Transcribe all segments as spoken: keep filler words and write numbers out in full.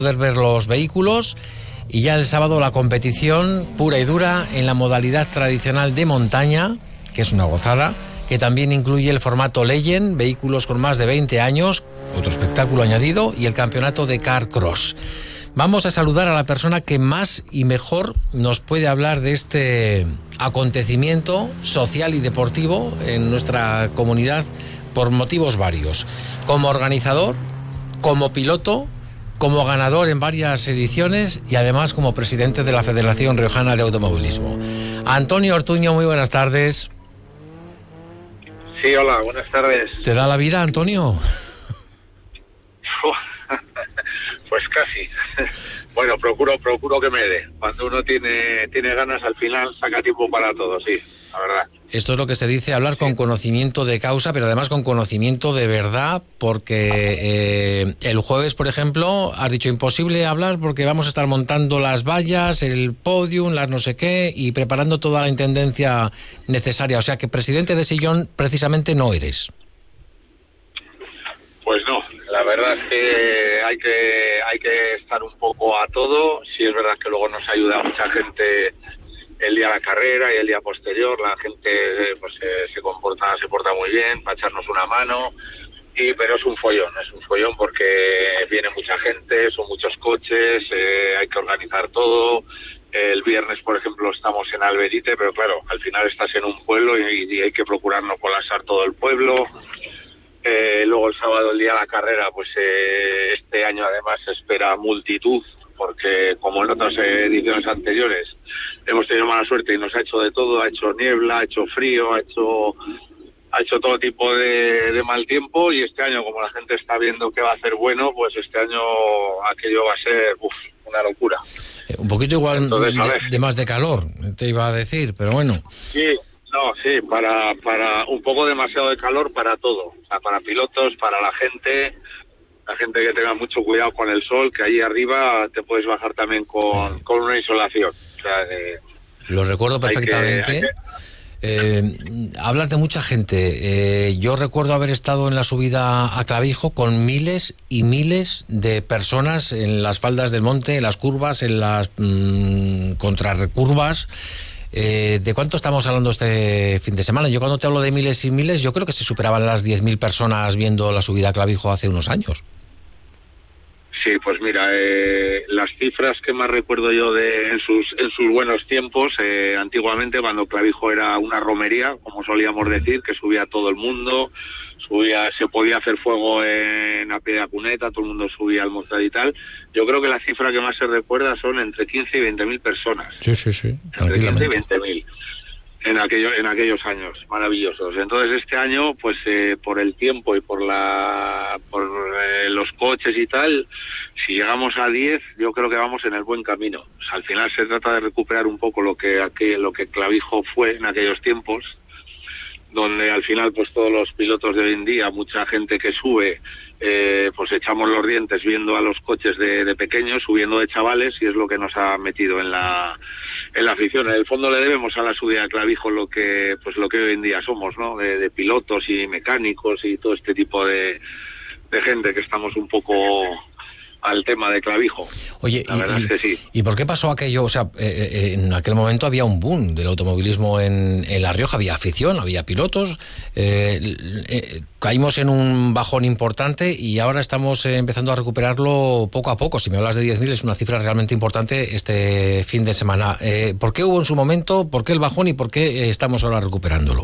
poder ver los vehículos y ya el sábado la competición pura y dura en la modalidad tradicional de montaña, que es una gozada, que también incluye el formato Legend, vehículos con más de veinte años, otro espectáculo añadido, y el campeonato de Car Cross. Vamos a saludar a la persona que más y mejor nos puede hablar de este acontecimiento social y deportivo en nuestra comunidad por motivos varios. Como organizador, como piloto, como ganador en varias ediciones y además como presidente de la Federación Riojana de Automovilismo. Antonio Ortuño, muy buenas tardes. Sí, hola, buenas tardes. ¿Te da la vida, Antonio? Pues casi. Bueno, procuro procuro que me dé. Cuando uno tiene tiene ganas, al final saca tiempo para todo, sí, la verdad. Esto es lo que se dice, hablar sí. con conocimiento de causa, pero además con conocimiento de verdad, porque eh, el jueves, por ejemplo, has dicho imposible hablar porque vamos a estar montando las vallas, el podium, las no sé qué, y preparando toda la intendencia necesaria. O sea que presidente de sillón precisamente no eres. Pues no, la verdad es que hay que hay que estar un poco a todo. Sí es verdad que luego nos ayuda mucha gente el día de la carrera y el día posterior. La gente pues se, se comporta se porta muy bien para echarnos una mano. Y pero es un follón, es un follón porque viene mucha gente, son muchos coches, eh, hay que organizar todo. El viernes, por ejemplo, estamos en Alberite, pero claro, al final estás en un pueblo y, y hay que procurar no colapsar todo el pueblo. Eh, luego el sábado, el día de la carrera, pues eh, este año además se espera multitud, porque como en otras ediciones anteriores hemos tenido mala suerte y nos ha hecho de todo, ha hecho niebla, ha hecho frío, ha hecho ha hecho todo tipo de, de mal tiempo, y este año, como la gente está viendo que va a ser bueno, pues este año aquello va a ser uf, una locura. Eh, un poquito igual. Entonces, de, de más de calor, te iba a decir, pero bueno. Sí. No, sí, para para un poco demasiado de calor para todo, o sea, para pilotos, para la gente, la gente que tenga mucho cuidado con el sol, que ahí arriba te puedes bajar también con, sí. con una insolación. O sea, eh, lo recuerdo perfectamente. Hay que, hay que... Eh, hablas de mucha gente. Eh, yo recuerdo haber estado en la subida a Clavijo con miles y miles de personas en las faldas del monte, en las curvas, en las mmm, contrarrecurvas. Eh, ¿De cuánto estamos hablando este fin de semana? Yo cuando te hablo de miles y miles, yo creo que se superaban las diez mil personas viendo la subida a Clavijo hace unos años. Sí, pues mira, eh, las cifras que más recuerdo yo de en sus en sus buenos tiempos, eh, antiguamente cuando Clavijo era una romería, como solíamos decir, que subía todo el mundo, subía, se podía hacer fuego en a pie de cuneta, todo el mundo subía al mostrador y tal. Yo creo que la cifra que más se recuerda son entre quince y veinte mil personas. Sí, sí, sí. Entre quince y veinte mil. En aquellos, en aquellos años maravillosos. Entonces este año, pues eh, por el tiempo y por la por eh, los coches y tal, si llegamos a diez, yo creo que vamos en el buen camino. O sea, al final se trata de recuperar un poco lo que aquel, lo que Clavijo fue en aquellos tiempos, donde al final pues todos los pilotos de hoy en día, mucha gente que sube, eh, pues echamos los dientes viendo a los coches de, de pequeños, subiendo de chavales, y es lo que nos ha metido en la en la afición. En el fondo le debemos a la subida a Clavijo lo que pues lo que hoy en día somos, ¿no? De, de pilotos y mecánicos y todo este tipo de, de gente que estamos un poco al tema de Clavijo. Oye, la verdad y, es que sí. ¿Y por qué pasó aquello? O sea, eh, en aquel momento había un boom del automovilismo en, en La Rioja, había afición, había pilotos, eh, eh, caímos en un bajón importante y ahora estamos eh, empezando a recuperarlo poco a poco. Si me hablas de diez mil es una cifra realmente importante este fin de semana. Eh, ¿Por qué hubo en su momento, por qué el bajón y por qué eh, estamos ahora recuperándolo?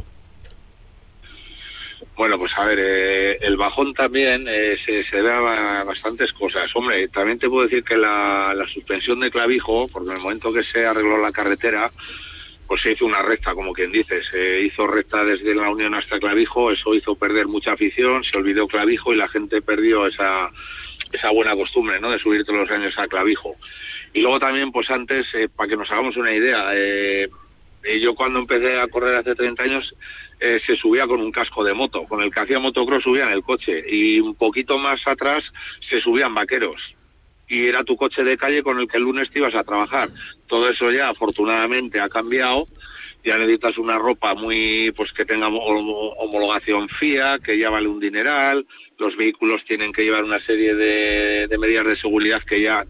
Bueno, pues a ver, eh, el bajón también eh, se, se ve a bastantes cosas. Hombre, también te puedo decir que la, la suspensión de Clavijo, porque en el momento que se arregló la carretera, pues se hizo una recta, como quien dice. Se hizo recta desde la Unión hasta Clavijo, eso hizo perder mucha afición, se olvidó Clavijo y la gente perdió esa esa buena costumbre, ¿no?, de subir todos los años a Clavijo. Y luego también, pues antes, eh, para que nos hagamos una idea, eh, yo cuando empecé a correr hace treinta años, Eh, se subía con un casco de moto, con el que hacía motocross subía en el coche, y un poquito más atrás se subían vaqueros, y era tu coche de calle con el que el lunes te ibas a trabajar. Todo eso ya afortunadamente ha cambiado, ya necesitas una ropa muy, pues que tenga homologación F I A, que ya vale un dineral, los vehículos tienen que llevar una serie de, de medidas de seguridad que ya